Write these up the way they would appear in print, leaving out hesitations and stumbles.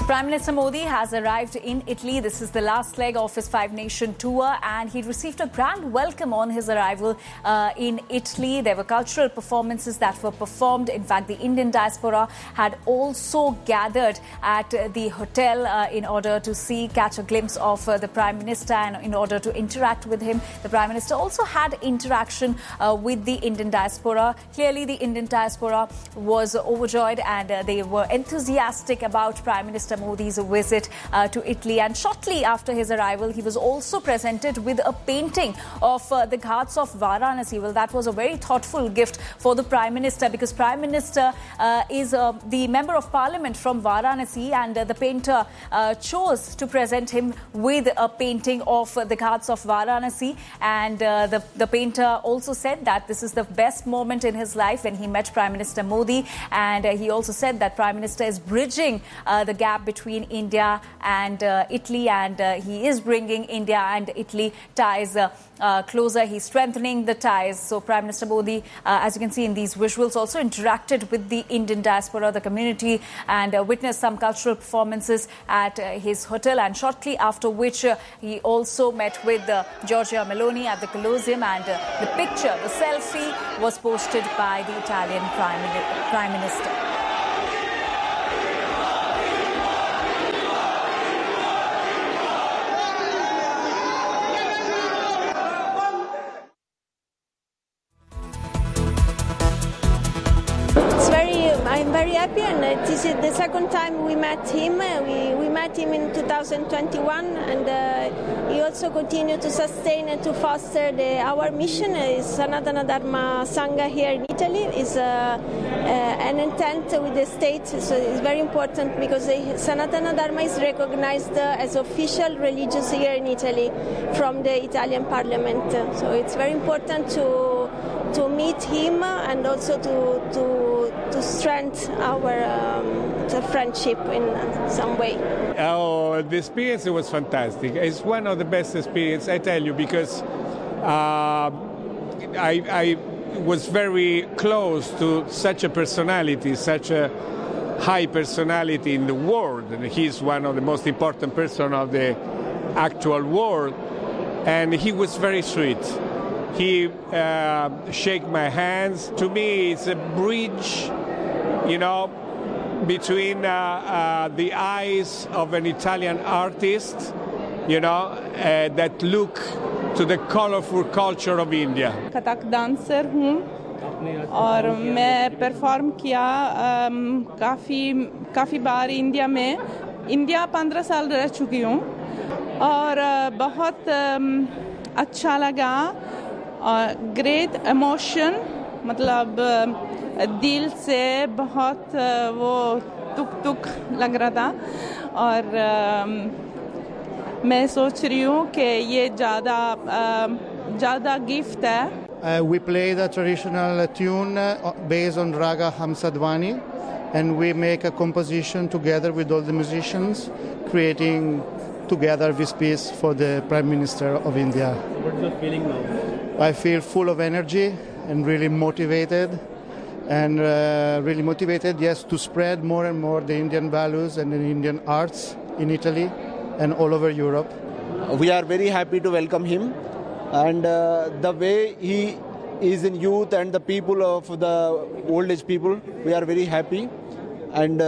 Prime Minister Modi has arrived in Italy. This is the last leg of his five-nation tour, and he received a grand welcome on his arrival in Italy. There were cultural performances that were performed. In fact, the Indian diaspora had also gathered at the hotel in order to catch a glimpse of the Prime Minister and in order to interact with him. The Prime Minister also had interaction with the Indian diaspora. Clearly, the Indian diaspora was overjoyed and they were enthusiastic about Prime Minister Modi's visit to Italy. And shortly after his arrival, he was also presented with a painting of the Ghats of Varanasi. Well, that was a very thoughtful gift for the Prime Minister, because Prime Minister is the Member of Parliament from Varanasi, and the painter chose to present him with a painting of the Ghats of Varanasi. And the painter also said that this is the best moment in his life when he met Prime Minister Modi. And he also said that Prime Minister is bridging the gap between India and Italy, and he is bringing India and Italy ties closer. He's strengthening the ties. So Prime Minister Modi, as you can see in these visuals, also interacted with the Indian diaspora, the community, and witnessed some cultural performances at his hotel. And shortly after which he also met with Giorgia Meloni at the Colosseum, and the picture, the selfie, was posted by the Italian Prime Minister. I'm very happy, and this is the second time we met him. We met him in 2021, and he also continued to sustain and to foster our mission. Sanatana Dharma Sangha here in Italy is an intent with the state, so it's very important because Sanatana Dharma is recognized as official religious here in Italy from the Italian Parliament. So it's very important to meet him and also to strengthen our friendship in some way. Oh, the experience was fantastic. It's one of the best experiences, I tell you, because I was very close to such a personality, such a high personality in the world. And he's one of the most important person of the actual world, and he was very sweet. He shook my hands. To me, it's a bridge, between the eyes of an Italian artist, that look to the colorful culture of India. Kathak dancer हूँ और मैं perform किया काफ़ी बार India में। India 15 साल रह चुकी हूँ और बहुत अच्छा लगा। ग्रेट इमोशन, मतलब दिल से बहुत वो तुक लग रहा था, और मैं सोच रही हूँ कि ये ज़्यादा गिफ्ट है। We played a traditional tune based on Raga Hamsadvani, and we make a composition together with all the musicians, creating together this piece for the Prime Minister of India. What's your feeling now? I feel full of energy and really motivated, yes, to spread more and more the Indian values and the Indian arts in Italy and all over Europe. We are very happy to welcome him, and the way he is in youth and the people of the old age people, we are very happy, and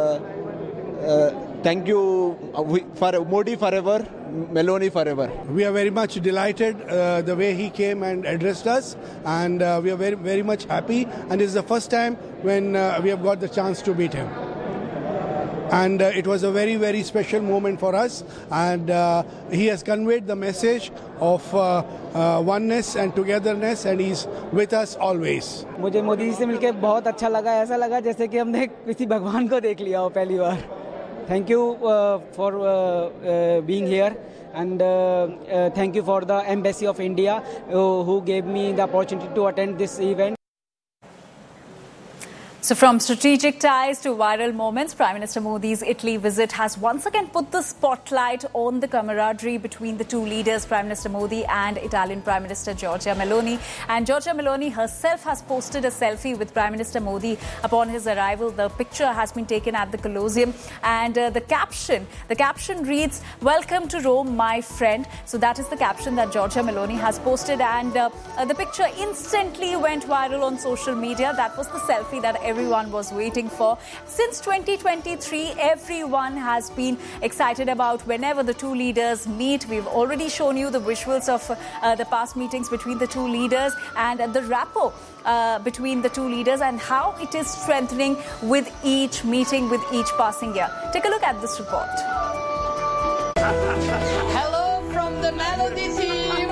thank you for Modi forever, Meloni forever. We are very much delighted the way he came and addressed us, and we are very, very much happy. And this is the first time when we have got the chance to meet him. And it was a very, very special moment for us. And he has conveyed the message of oneness and togetherness, and he's with us always. मुझे मोदी से मिलकर बहुत अच्छा लगा। ऐसा लगा जैसे कि हमने किसी भगवान को देख लिया हो पहली बार। Thank you for being here, and thank you for the Embassy of India who gave me the opportunity to attend this event. So from strategic ties to viral moments, Prime Minister Modi's Italy visit has once again put the spotlight on the camaraderie between the two leaders, Prime Minister Modi and Italian Prime Minister Giorgia Meloni. And Giorgia Meloni herself has posted a selfie with Prime Minister Modi upon his arrival. The picture has been taken at the Colosseum, and the caption reads, "Welcome to Rome, my friend." So that is the caption that Giorgia Meloni has posted, and the picture instantly went viral on social media. That was the selfie that everyone was waiting for. Since 2023, everyone has been excited about whenever the two leaders meet. We've already shown you the visuals of the past meetings between the two leaders and the rapport between the two leaders and how it is strengthening with each meeting, with each passing year. Take a look at this report. Hello from the Melody team.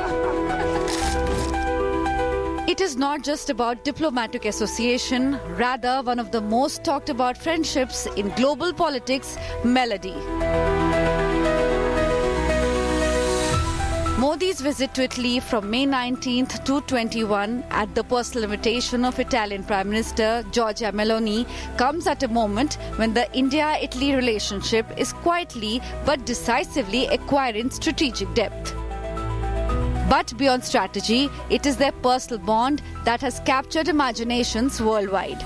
It is not just about diplomatic association, rather one of the most talked about friendships in global politics, Melody. Modi's visit to Italy from May 19th to 21 at the personal invitation of Italian Prime Minister Giorgia Meloni comes at a moment when the India-Italy relationship is quietly but decisively acquiring strategic depth. But beyond strategy, it is their personal bond that has captured imaginations worldwide.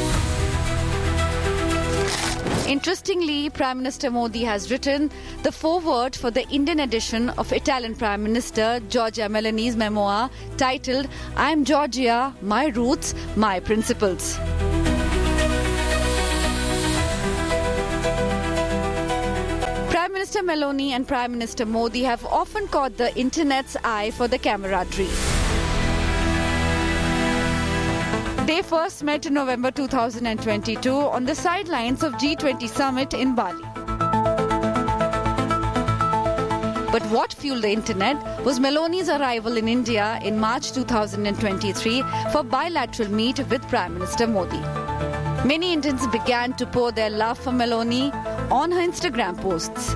Interestingly, Prime Minister Modi has written the foreword for the Indian edition of Italian Prime Minister Giorgia Meloni's memoir titled "I'm Giorgia, My Roots, My Principles." Prime Minister Meloni and Prime Minister Modi have often caught the internet's eye for the camaraderie. They first met in November 2022 on the sidelines of G20 summit in Bali. But what fueled the internet was Meloni's arrival in India in March 2023 for bilateral meet with Prime Minister Modi. Many Indians began to pour their love for Meloni on her Instagram posts.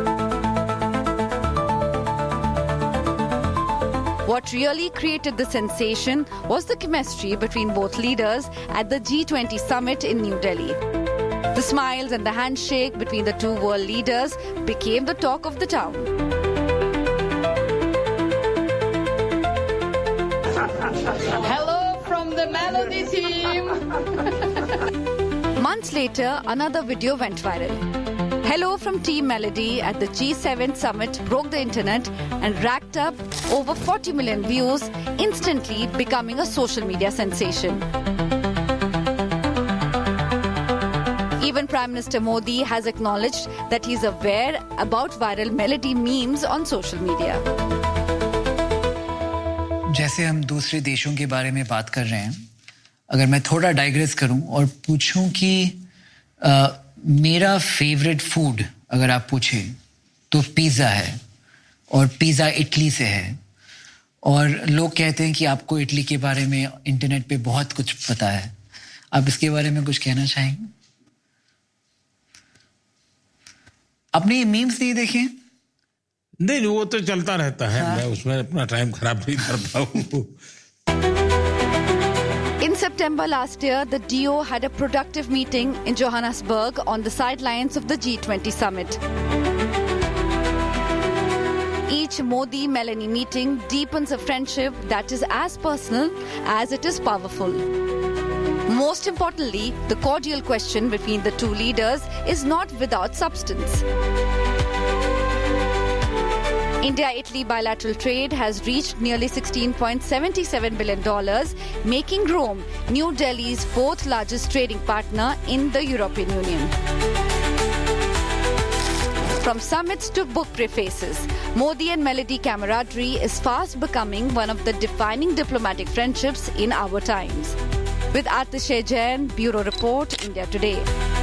What really created the sensation was the chemistry between both leaders at the G20 summit in New Delhi. The smiles and the handshake between the two world leaders became the talk of the town. Hello from the Melody team. Months later, another video went viral. Hello from Team Melody at the G7 summit broke the internet and racked up over 40 million views, instantly becoming a social media sensation. Even Prime Minister Modi has acknowledged that he is aware about viral Melody memes on social media. जैसे हम दूसरे देशों के बारे में बात कर रहे हैं, अगर मैं थोड़ा डाइग्रेस करूं और पूछूं कि मेरा फेवरेट फूड अगर आप पूछें तो पिज़्ज़ा है, और पिज़्ज़ा इटली से है, और लोग कहते हैं कि आपको इटली के बारे में इंटरनेट पे बहुत कुछ पता है. आप इसके बारे में कुछ कहना चाहेंगे? आपने ये मीम्स नहीं देखे? नहीं, वो तो चलता रहता है. मैं उसमें अपना टाइम खराब नहीं करता हूँ. In September last year, the duo had a productive meeting in Johannesburg on the sidelines of the G20 summit. Each Modi-Meloni meeting deepens a friendship that is as personal as it is powerful. Most importantly, the cordial question between the two leaders is not without substance. India-Italy bilateral trade has reached nearly $16.77 billion, making Rome New Delhi's fourth largest trading partner in the European Union. From summits to book prefaces, Modi and Melody camaraderie is fast becoming one of the defining diplomatic friendships in our times. With Atishay Jain, Bureau Report, India Today.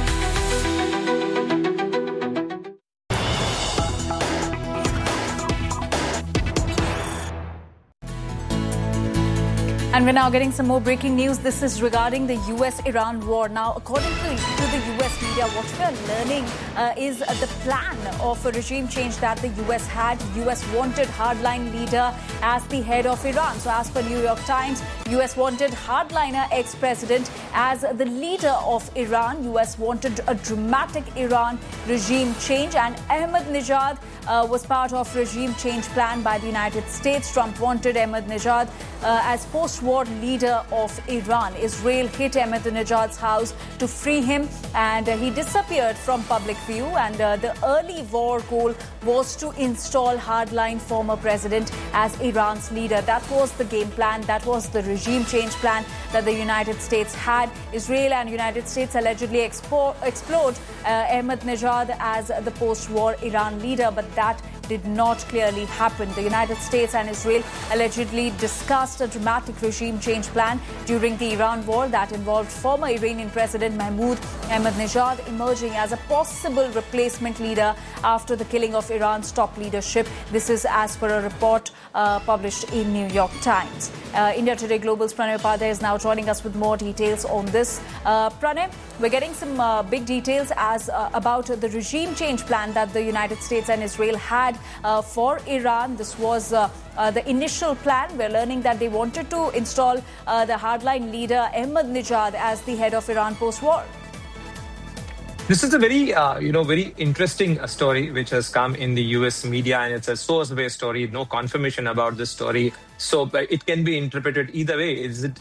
And we're now getting some more breaking news. This is regarding the US-Iran war. Now, according to the US media, what we are learning is the plan of a regime change that the US had. US wanted hardline leader as the head of Iran. So as per New York Times, US wanted hardliner ex-president as the leader of Iran. US wanted a dramatic Iran regime change, and Ahmadinejad was part of regime change plan by the United States. Trump wanted Ahmadinejad as post-war leader of Iran. Israel hit Ahmadinejad's house to free him, and he disappeared from public view. And the early war goal was to install hardline former president as Iran's leader. That was the game plan. That was the regime change plan that the United States had. Israel and United States allegedly explored Ahmadinejad as the post-war Iran leader, but that did not clearly happen. The United States and Israel allegedly discussed a dramatic regime change plan during the Iran war that involved former Iranian President Mahmoud Ahmadinejad emerging as a possible replacement leader after the killing of Iran's top leadership. This is as per a report published in New York Times. India Today Global's Pranay Upadhyay is now joining us with more details on this. Pranay, we're getting some big details about the regime change plan that the United States and Israel had for Iran. This was the initial plan. We're learning that they wanted to install the hardline leader Ahmadinejad as the head of Iran post-war. This is a very, very interesting story which has come in the U.S. media, and it's a source-based story. No confirmation about this story, so it can be interpreted either way.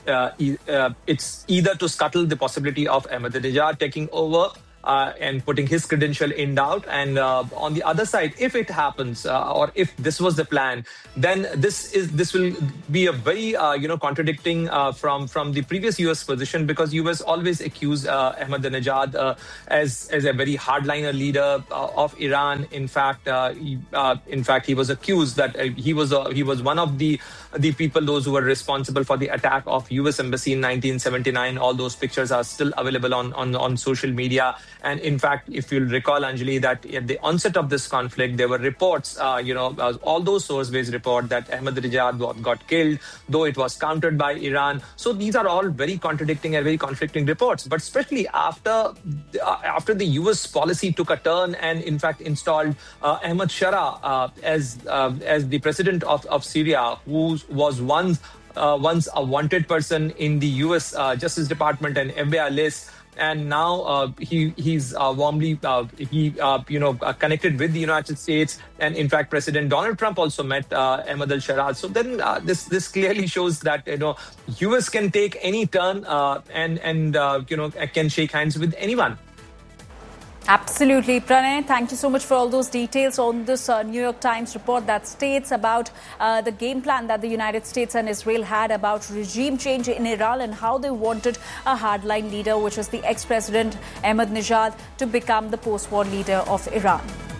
It's either to scuttle the possibility of Ahmadinejad taking over and putting his credential in doubt. And on the other side, if it happens, or if this was the plan, then this will be a very contradicting from the previous U.S. position, because U.S. always accused Ahmadinejad as a very hardliner leader of Iran. In fact, he was accused that he was one of the people, those who were responsible for the attack of U.S. Embassy in 1979. All those pictures are still available on social media. And in fact, if you'll recall, Anjali, that at the onset of this conflict, there were reports, all those source-based reports that Ahmadinejad got killed, though it was countered by Iran. So these are all very contradicting and very conflicting reports. But especially after the U.S. policy took a turn and in fact installed Ahmad Shara as the president of Syria, who was once a wanted person in the U.S. Justice Department and FBI list. And now he's warmly connected with the United States, and in fact, President Donald Trump also met Ahmad al-Shara. So then this clearly shows that U.S. can take any turn and can shake hands with anyone. Absolutely. Pranay, thank you so much for all those details on this New York Times report that states about the game plan that the United States and Israel had about regime change in Iran and how they wanted a hardline leader, which is the ex-president Ahmadinejad, to become the post-war leader of Iran.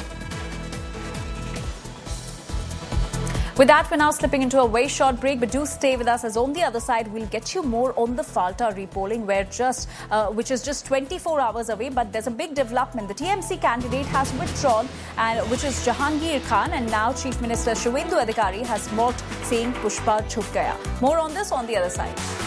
With that, we're now slipping into a very short break, but do stay with us, as on the other side, we'll get you more on the Falta repolling, which is just 24 hours away. But there's a big development. The TMC candidate has withdrawn, which is Jahangir Khan, and now Chief Minister Shuvendu Adhikari has mocked, saying Pushpa chhup gaya. More on this on the other side.